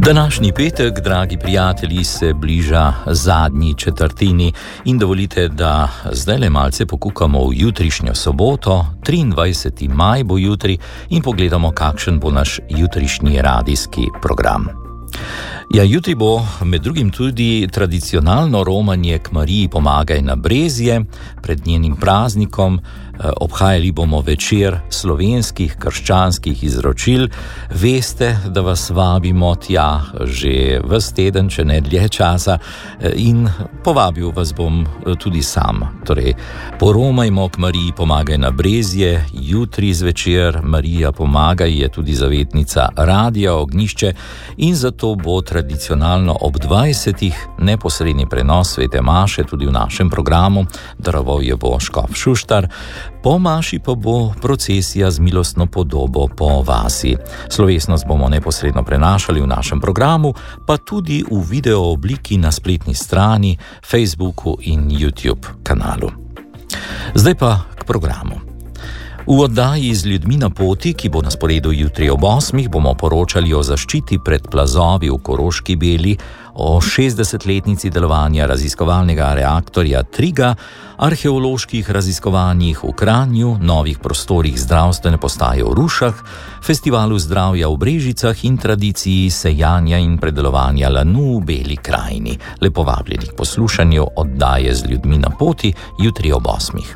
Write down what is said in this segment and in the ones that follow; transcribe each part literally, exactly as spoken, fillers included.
Današnji petek, dragi prijatelji, se bliža zadnji četrtini in dovolite, da zdaj le malce pokukamo v jutrišnjo soboto, triindvajseti maj bo jutri, in pogledamo, kakšen bo naš jutrišnji radijski program. Ja, jutri bo med drugim tudi tradicionalno romanje k Mariji Pomagaj na Brezje. Pred njenim praznikom obhajali bomo večer slovenskih krščanskih izročil. Veste, da vas vabimo tja že ves teden, če ne dlje časa, in povabil vas bom tudi sam. Torej, poromajmo k Mariji Pomagaj na Brezje, jutri zvečer. Marija Pomagaj je tudi zavetnica Radia Ognjišče in zato bo tradicionalno ob dvajsetih neposredni prenos svete maše tudi v našem programu. Daroval je bo škof Šuštar. Po maši pa bo procesija z milostno podobo po vasi. Slovesnost bomo neposredno prenašali v našem programu, pa tudi v video obliki na spletni strani, Facebooku in YouTube kanalu. Zdaj pa k programu. V oddaji Z ljudmi na poti, ki bo na sporedu jutri ob osmih, bomo poročali o zaščiti pred plazovi v Koroški Beli, o šestdesetletnici delovanja raziskovalnega reaktorja Triga, arheoloških raziskovanjih v Kranju, novih prostorih zdravstvene postaje v Rušah, festivalu zdravja v Brežicah in tradiciji sejanja in predelovanja lanu v Beli krajini. Lepo vabljeni k poslušanju oddaje Z ljudmi na poti jutri ob osmih.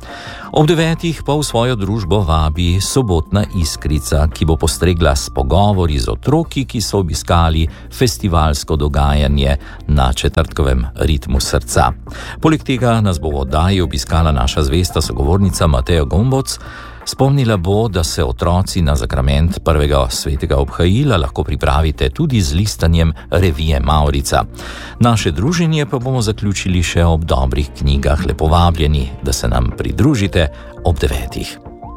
Ob devetih pa v svojo družbo vabi sobotna Iskrica, ki bo postregla s pogovori z otroki, ki so obiskali festivalsko dogajanje na četrtkovem Ritmu srca. Poleg tega nas bo v oddaji obiskala naša zvesta sogovornica Mateja Gomboc. Spomnila bo, da se otroci na zakrament prvega svetega obhajila lahko pripravite tudi z listanjem revije Mavrica. Naše druženje pa bomo zaključili še ob dobrih knjigah. Lepo vabljeni, da se nam pridružite ob devetih.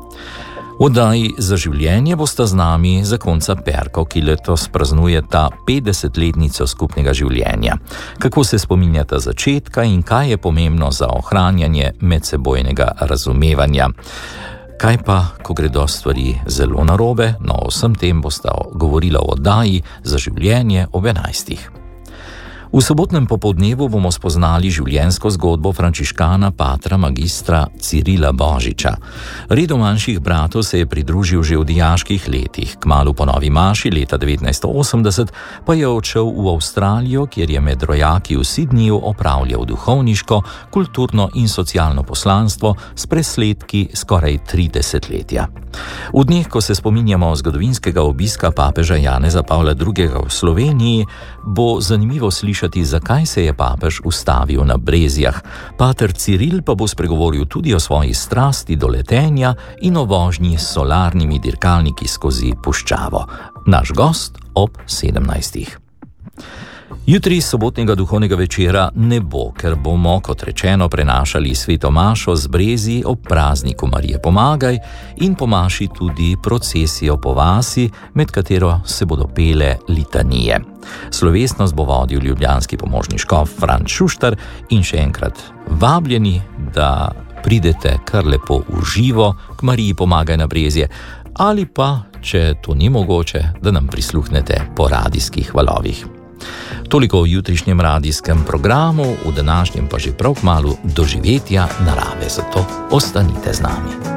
V oddaji Za življenje bosta z nami zakonca Perko, ki letos praznujeta petdesetletnico skupnega življenja. Kako se spominjata začetka in kaj je pomembno za ohranjanje medsebojnega razumevanja. Kaj pa, ko gredo stvari zelo narobe? No, o vsem tem bosta govorila v oddaji Za življenje ob enajstih. V sobotnem popoldnevu bomo spoznali življenjsko zgodbo frančiškana patra magistra Cirila Božiča. Redu manjših bratov se je pridružil že v dijaških letih. Kmalu po novi maši leta devetnajststo osemdeset pa je odšel v Avstralijo, kjer je med rojaki v Sydneyju opravljal duhovniško, kulturno in socialno poslanstvo s presledki skoraj tri desetletja. V dneh, ko se spominjamo zgodovinskega obiska papeža Janeza Pavla drugega v Sloveniji, bo zanimivo slišati, zakaj se je papež ustavil na Brezjah. Pater Ciril pa bo spregovoril tudi o svoji strasti do letenja in o vožnji s solarnimi dirkalniki skozi puščavo. Naš gost ob sedemnajstih. Jutri sobotnega duhovnega večera ne bo, ker bomo, kot rečeno, prenašali sveto mašo z Brezij ob prazniku Marije Pomagaj in po maši tudi procesijo po vasi, med katero se bodo pele litanije. Slovesnost bo vodil ljubljanski pomožni škof Franc Šuštar in še enkrat vabljeni, da pridete kar lepo v živo k Mariji Pomagaj na Brezje, ali pa, če to ni mogoče, da nam prisluhnete po radijskih valovih. Toliko v jutrišnjem radijskem programu, v današnjem pa že prav kmalu doživetja narave, zato ostanite z nami.